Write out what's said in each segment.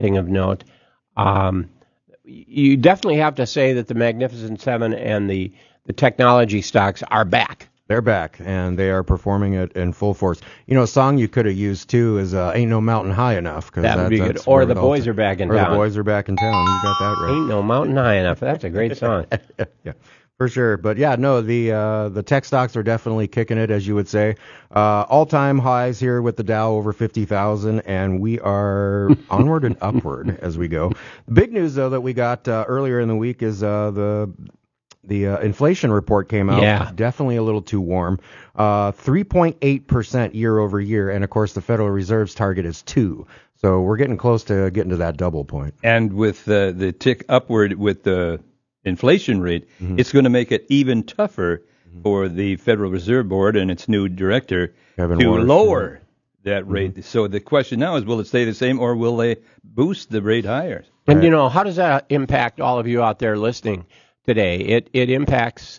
thing of note. You definitely have to say that the Magnificent Seven and the technology stocks are back. They're back, and they are performing it in full force. You know, a song you could have used, too, is Ain't No Mountain High Enough. That would be good. Or The Boys Are Back in Town. Or The Boys Are Back in Town. You got that right. Ain't No Mountain High Enough. That's a great song. Yeah, for sure. But, yeah, no, the tech stocks are definitely kicking it, as you would say. All-time highs here with the Dow over 50,000, and we are onward and upward as we go. The big news, though, that we got earlier in the week is the inflation report came out. Yeah. Definitely a little too warm. 3.8% year over year. And, of course, the Federal Reserve's target is 2%. So we're getting close to getting to that double point. And with the tick upward with the inflation rate, it's going to make it even tougher for the Federal Reserve Board and its new director Kevin to Warsh, lower that rate. So the question now is, will it stay the same or will they boost the rate higher? And, how does that impact all of you out there listening today? It impacts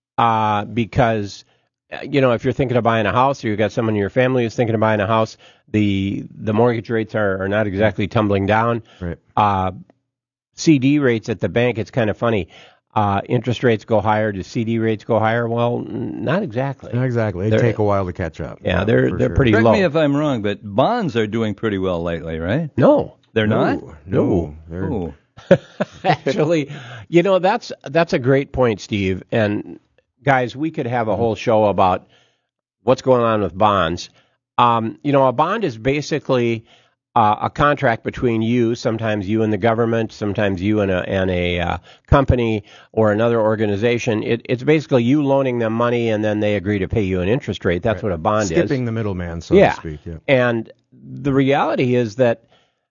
because, if you're thinking of buying a house or you've got someone in your family who's thinking of buying a house, the mortgage rates are not exactly tumbling down. Right. CD rates at the bank, it's kind of funny. Interest rates go higher. Do CD rates go higher? Well, not exactly. Not exactly. They take a while to catch up. Yeah, they're pretty Correct low. me if I'm wrong, but bonds are doing pretty well lately, right? No. They're not? No. Oh. Actually, that's a great point, Steve. And guys, we could have a whole show about what's going on with bonds. A bond is basically a contract between you, sometimes you and the government, sometimes you and a company or another organization. It's basically you loaning them money, and then they agree to pay you an interest rate. That's what a bond is. Skipping the middleman, so to speak. Yeah. And the reality is that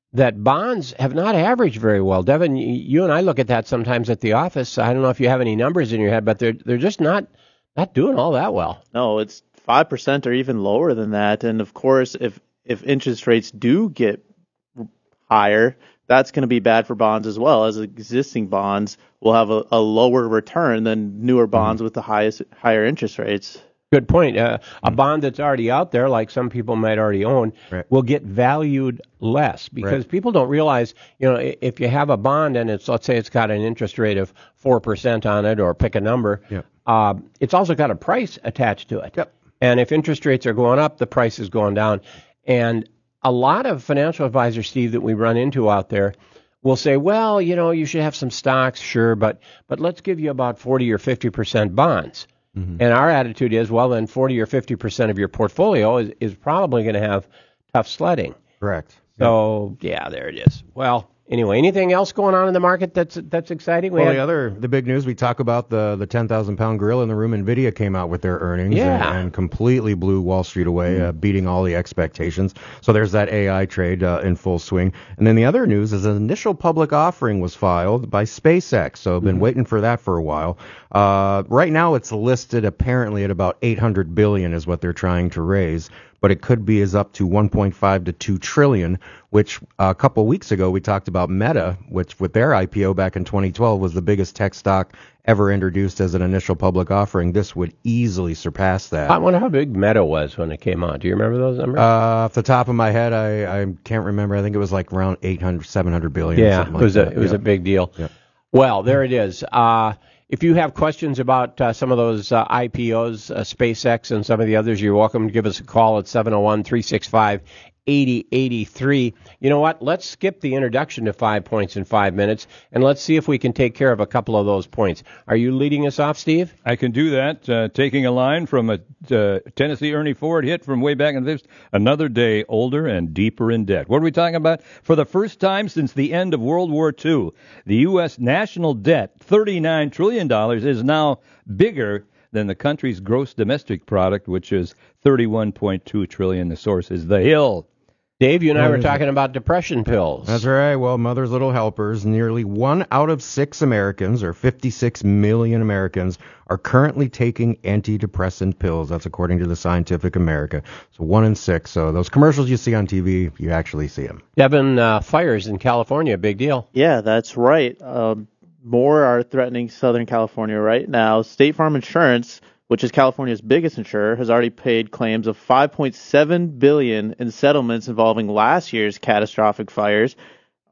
bonds have not averaged very well. Devin, you and I look at that sometimes at the office. I don't know if you have any numbers in your head, but they're just not doing all that well. No, it's 5% or even lower than that. And of course, if interest rates do get higher, that's going to be bad for bonds as well, as existing bonds will have a lower return than newer bonds with the higher interest rates. Good point. A bond that's already out there, like some people might already own, will get valued less because people don't realize, if you have a bond and let's say it's got an interest rate of 4% on it, or pick a number, it's also got a price attached to it. Yep. And if interest rates are going up, the price is going down. And a lot of financial advisors, Steve, that we run into out there will say, well, you should have some stocks, sure, but let's give you about 40 or 50% bonds. And our attitude is, well, then 40 or 50% of your portfolio is probably going to have tough sledding. Correct. So, yeah, there it is. Well, anyway, anything else going on in the market that's exciting? The big news, we talk about the 10,000-pound gorilla in the room. NVIDIA came out with their earnings and completely blew Wall Street away, beating all the expectations. So there's that AI trade in full swing. And then the other news is an initial public offering was filed by SpaceX. So I've been waiting for that for a while. Right now it's listed apparently at about $800 billion is what they're trying to raise. But it could be as up to 1.5 to 2 trillion, which a couple weeks ago we talked about Meta, which with their IPO back in 2012 was the biggest tech stock ever introduced as an initial public offering. This would easily surpass that. I wonder how big Meta was when it came out. Do you remember those numbers? Off the top of my head, I can't remember. I think it was like around 800, 700 billion. Yeah, it was a big deal. Yeah. Well, there it is. If you have questions about some of those IPOs, SpaceX and some of the others, you're welcome to give us a call at 701-365-8083. You know what? Let's skip the introduction to 5 points in 5 minutes, and let's see if we can take care of a couple of those points. Are you leading us off, Steve? I can do that. Taking a line from a Tennessee Ernie Ford hit from way back in the 50s, another day older and deeper in debt. What are we talking about? For the first time since the end of World War II, the U.S. national debt, $39 trillion, is now bigger than the country's gross domestic product, which is $31.2 trillion. The source is The Hill. Dave, you and I were talking about depression pills. That's right. Well, Mother's Little Helpers, nearly 1 out of 6 Americans, or 56 million Americans, are currently taking antidepressant pills. That's according to the Scientific American. So 1 in 6. So those commercials you see on TV, you actually see them. Devin, fires in California, big deal. Yeah, that's right. More are threatening Southern California right now. State Farm Insurance, which is California's biggest insurer, has already paid claims of $5.7 billion in settlements involving last year's catastrophic fires.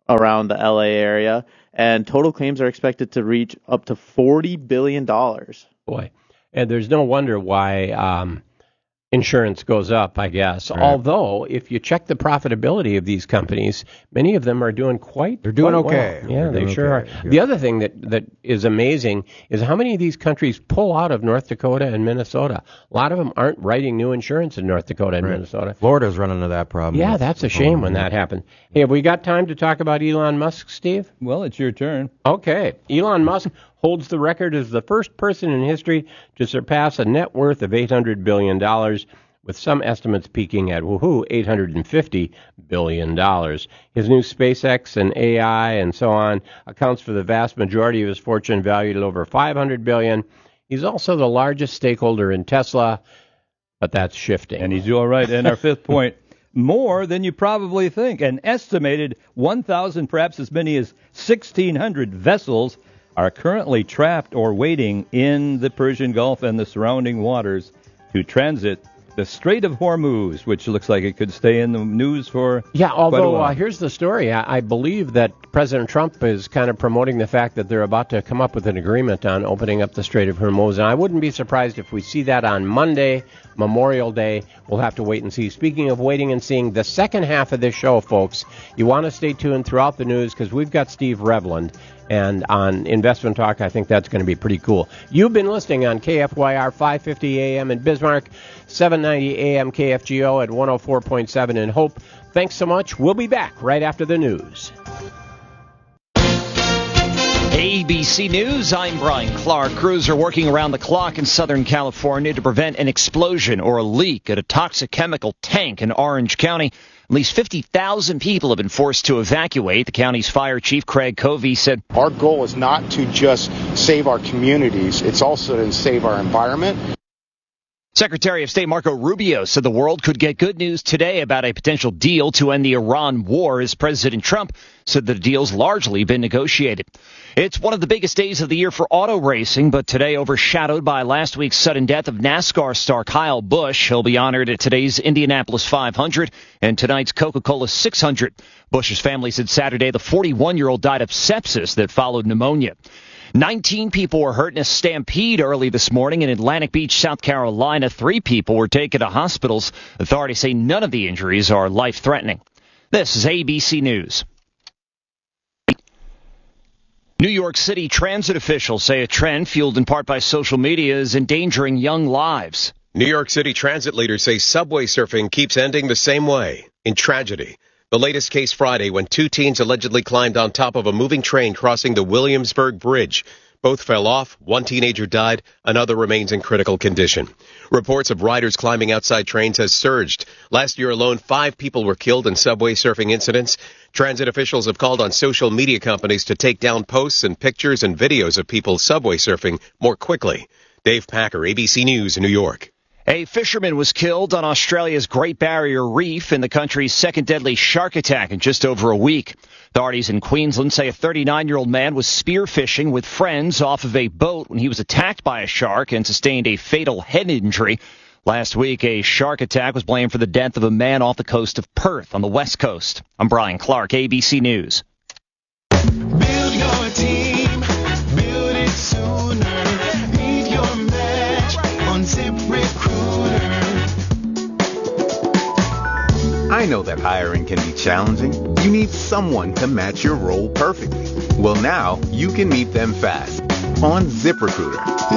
around the LA area, and total claims are expected to reach up to $40 billion. Boy, and there's no wonder why insurance goes up, I guess. Right. Although, if you check the profitability of these companies, many of them are doing They're doing okay. Well. Yeah, they sure are. Yeah. The other thing that is amazing is how many of these countries pull out of North Dakota and Minnesota. A lot of them aren't writing new insurance in North Dakota and Minnesota. Florida's running into that problem. Yeah, that's a shame when that happened. Hey, have we got time to talk about Elon Musk, Steve? Well, it's your turn. Okay. Elon Musk holds the record as the first person in history to surpass a net worth of $800 billion, with some estimates peaking at, $850 billion. His new SpaceX and AI and so on accounts for the vast majority of his fortune, valued at over $500 billion. He's also the largest stakeholder in Tesla, but that's shifting. And he's all right. And our fifth point, more than you probably think. An estimated 1,000, perhaps as many as 1,600 vessels are currently trapped or waiting in the Persian Gulf and the surrounding waters to transit the Strait of Hormuz, which looks like it could stay in the news for quite a while. Although here's the story. I believe that President Trump is kind of promoting the fact that they're about to come up with an agreement on opening up the Strait of Hormuz, and I wouldn't be surprised if we see that on Monday, Memorial Day. We'll have to wait and see. Speaking of waiting and seeing, the second half of this show, folks, you want to stay tuned throughout the news because we've got Steve Revland. And on Investment Talk, I think that's going to be pretty cool. You've been listening on KFYR 550 AM in Bismarck, 790 AM KFGO at 104.7 in Hope. Thanks so much. We'll be back right after the news. ABC News, I'm Brian Clark. Crews are working around the clock in Southern California to prevent an explosion or a leak at a toxic chemical tank in Orange County. At least 50,000 people have been forced to evacuate. The county's fire chief, Craig Covey, said, "Our goal is not to just save our communities, it's also to save our environment." Secretary of State Marco Rubio said the world could get good news today about a potential deal to end the Iran war, as President Trump said the deal's largely been negotiated. It's one of the biggest days of the year for auto racing, but today overshadowed by last week's sudden death of NASCAR star Kyle Busch. He'll be honored at today's Indianapolis 500 and tonight's Coca-Cola 600. Busch's family said Saturday the 41-year-old died of sepsis that followed pneumonia. 19 people were hurt in a stampede early this morning in Atlantic Beach, South Carolina. 3 people were taken to hospitals. Authorities say none of the injuries are life-threatening. This is ABC News. New York City transit officials say a trend fueled in part by social media is endangering young lives. New York City transit leaders say subway surfing keeps ending the same way, in tragedy. The latest case Friday when 2 teens allegedly climbed on top of a moving train crossing the Williamsburg Bridge. Both fell off. 1 teenager died. Another remains in critical condition. Reports of riders climbing outside trains has surged. Last year alone, 5 people were killed in subway surfing incidents. Transit officials have called on social media companies to take down posts and pictures and videos of people subway surfing more quickly. Dave Packer, ABC News, New York. A fisherman was killed on Australia's Great Barrier Reef in the country's second deadly shark attack in just over a week. Authorities in Queensland say a 39-year-old man was spearfishing with friends off of a boat when he was attacked by a shark and sustained a fatal head injury. Last week, a shark attack was blamed for the death of a man off the coast of Perth on the west coast. I'm Brian Clark, ABC News. Build your team, build it sooner. Leave your match on ZipRecruiter. I know that hiring can be challenging. You need someone to match your role perfectly. Well, now you can meet them fast on ZipRecruiter.